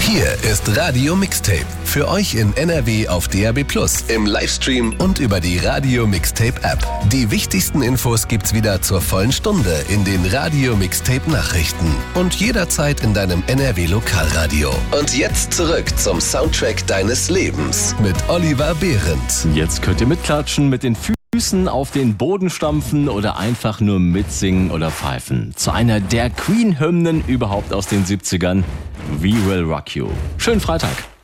Hier ist Radio Mixtape. Für euch in NRW auf DAB+, im Livestream und über die Radio Mixtape App. Die wichtigsten Infos gibt's wieder zur vollen Stunde in den Radio Mixtape Nachrichten und jederzeit in deinem NRW Lokalradio. Und jetzt zurück zum Soundtrack deines Lebens mit Oliver Behrendt. Jetzt könnt ihr mitklatschen, mit den Füßen auf den Boden stampfen oder einfach nur mitsingen oder pfeifen. Zu einer der Queen-Hymnen überhaupt aus den 70ern. We Will Rock You. Schönen Freitag.